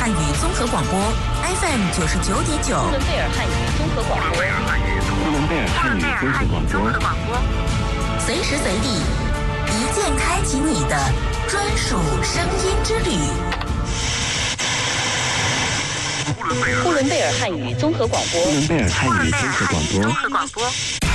汉语综合广播 FM 99.9， 呼伦贝尔汉语综合广播， 呼伦贝尔汉语综合广播， 随时随地，一键开启你的专属声音之旅。 呼伦贝尔汉语综合广播， 呼伦贝尔汉语综合广播。